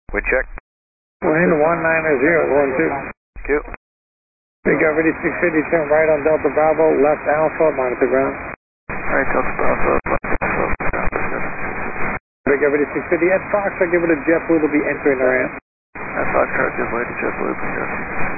We check. Wind 190.12. Q. Big Ready 650, turn right on Delta Bravo, left Alpha, monitor ground. Alright, Delta Bravo, Big Ready 650, at Fox, I'll give it a JetBlue, it'll be entering the ramp. At Fox, give way to JetBlue,